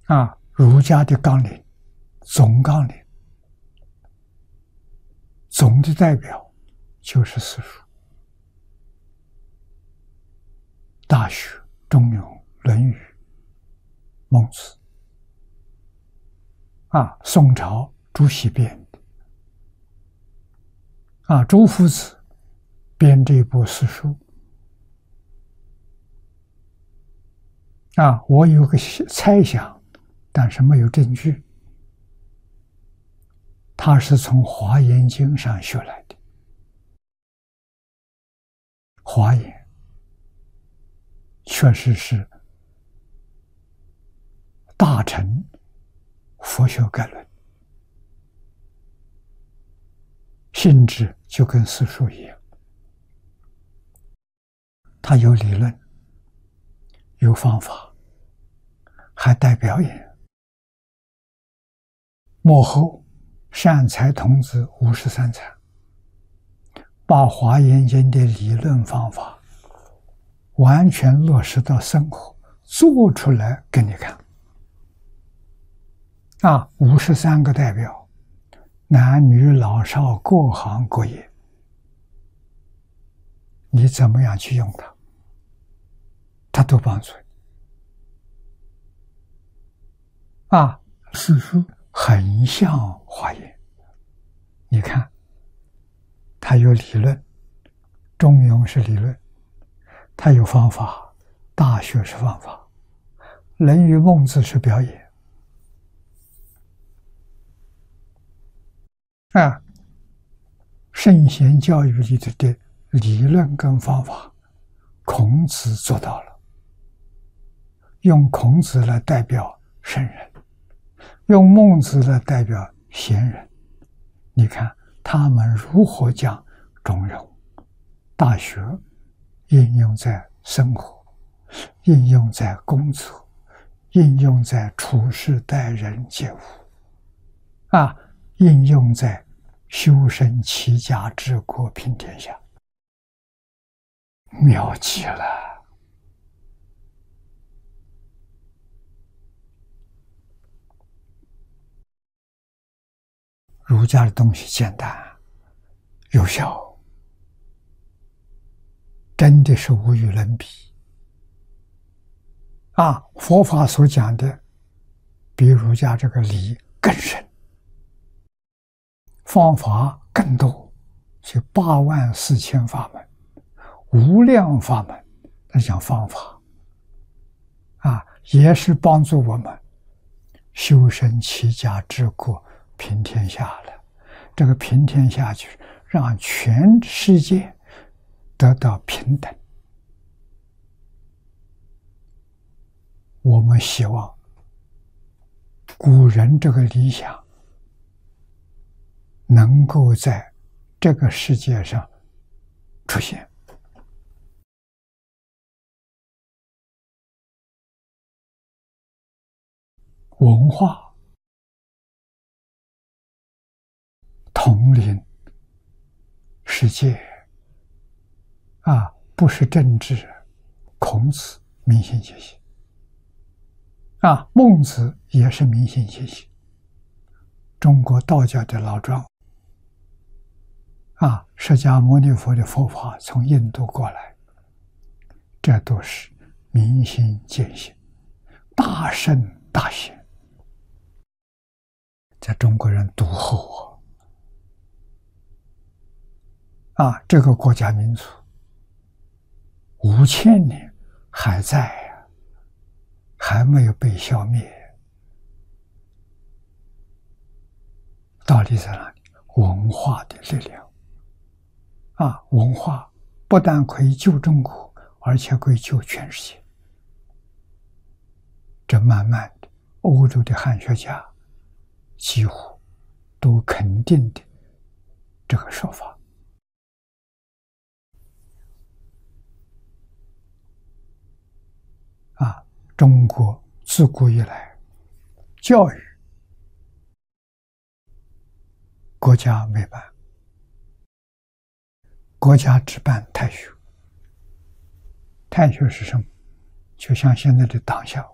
儒家的纲领，总纲领，总的代表就是四书：大学、中庸、论语、孟子。宋朝朱熹编的，朱夫子编这部四书。我有个猜想，但是没有证据。他是从《华严经》上学来的，《华严》确实是大乘佛学概论，性质就跟四书一样，它有理论，有方法，还带表演。幕后善财童子53参把华严经的理论方法完全落实到生活，做出来给你看。53个代表，男女老少各行各业，你怎么样去用它，它都帮助你。四书很像华严，你看，它有理论，中庸是理论，它有方法，大学是方法，论语孟子是表演。圣贤教育里头的理论跟方法，孔子做到了，用孔子来代表圣人，用孟子来代表贤人。你看他们如何将中庸、大学应用在生活，应用在工作，应用在处事待人接物，应用在修身齐家治国平天下，妙极了。儒家的东西简单有效，真的是无与伦比。佛法所讲的比儒家这个理更深，方法更多，是84000法门，无量法门。那讲方法也是帮助我们修身齐家治国平天下了。这个平天下就是让全世界得到平等。我们希望古人这个理想能够在这个世界上出现。文化统领世界不是政治。孔子明心见性孟子也是明心见性。中国道教的老庄释迦牟尼佛的佛法从印度过来，这都是明心见性，大圣大贤，在中国人读后这个国家民族5000年还在还没有被消灭。道理在哪里？文化的力量文化不但可以救中国，而且可以救全世界。这慢慢的，欧洲的汉学家几乎都肯定的这个说法。中国自古以来，教育国家没办，国家只办太学。太学是什么？就像现在的党校，